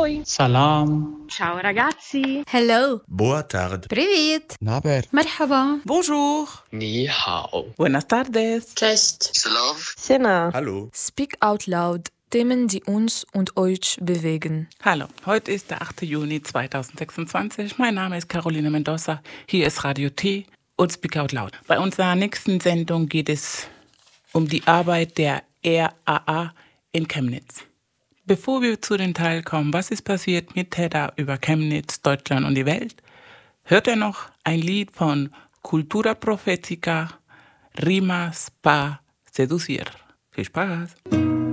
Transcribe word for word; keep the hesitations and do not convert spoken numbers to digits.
Ahoi. Salam. Ciao ragazzi. Hello. Boa tarde. Привет. Naber. Merhaba. Bonjour. Ni hao. Buenas tardes. Cześć. Salam. Sena. Hallo. Speak Out Loud. Themen, die uns und euch bewegen. Hallo, heute ist der achte Juni zweitausendsechsundzwanzig. Mein Name ist Caroline Mendoza. Hier ist Radio T und Speak Out Loud. Bei unserer nächsten Sendung geht es um die Arbeit der R A A in Chemnitz. Bevor wir zu den Teil kommen, was ist passiert mit Hedda über Chemnitz, Deutschland und die Welt, hört ihr noch ein Lied von Cultura Profetica, Rimas pa Seducir. Viel Spaß!